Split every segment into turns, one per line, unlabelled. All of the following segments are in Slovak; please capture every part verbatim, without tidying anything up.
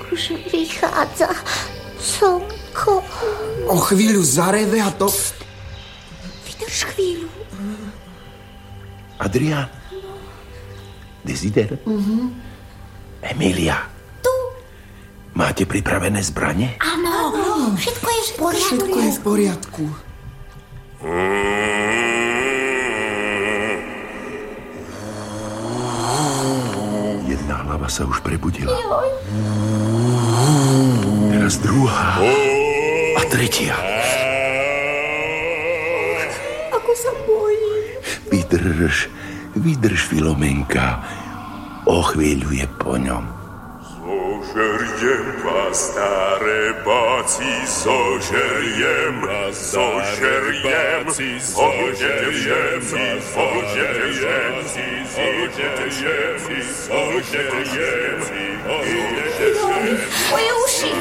Už vychádza slnko.
O chvíľu zareve a to...
Vydrž chvíľu.
Adrián? Desider?
Mhm.
Emília?
Tu.
Máte pripravené zbrane?
Áno, všetko je v poriadku.
Všetko je v poriadku.
Jedna hlava sa už prebudila. Teraz druhá. A tretia.
Ako sa bojím.
Vydrž, vydrž, Filomenka. O chvíľu je po ňom.
Zožeriem vás, staré báci, zožeriem, zožeriem, zožeriem, zožeriem, zožeriem, zožeriem,
Moje uši.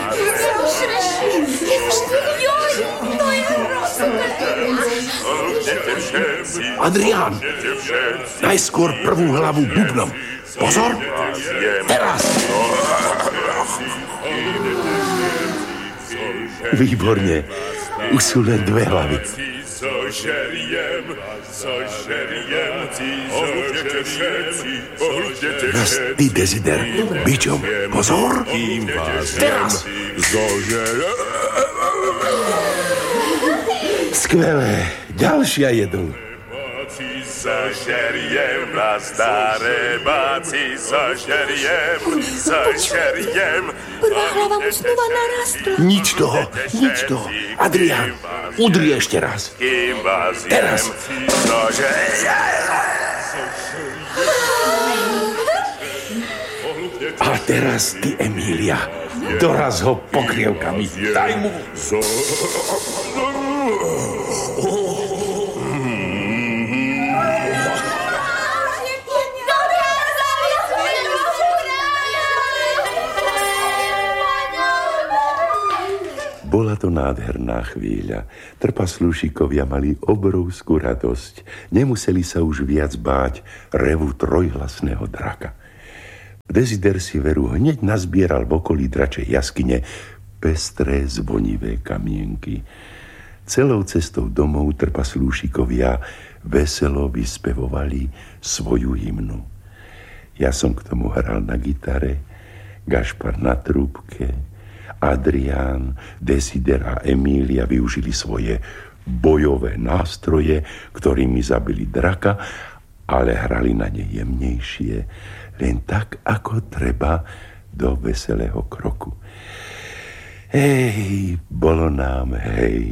Joj, to je hrozné.
Adrián, najskôr prvú hlavu bubnom. Pozor, teraz. Výborne, už sú len dve hlavy. Teraz ty, Desider, bičom. Pozor, teraz. Skvelé, ďalšia jedú.
Zožeriem vás, staré báci, zožeriem, zožeriem.
Prvá hlava mu znova narastla.
Nič toho, nič toho. Adrián, udri ešte raz.
Kým vás
Teraz.
jem, zožeriem.
A teraz ty, Emília, doraz ho pokrievkami. Daj mu. Bola to nádherná chvíľa. Trpaslúšikovia mali obrovskú radosť. Nemuseli sa už viac báť revu trojhlasného draka. Desider si veru hneď nazbieral v okolí dračej jaskyne pestré zvonivé kamienky. Celou cestou domov trpaslúšikovia veselo vyspevovali svoju hymnu. Ja som k tomu hral na gitare, Gašpar na trúbke, Adrián, Desider a Emília využili svoje bojové nástroje, ktorými zabili draka, ale hrali na ne jemnejšie, len tak, ako treba do veselého kroku. Hej, bolo nám, hej.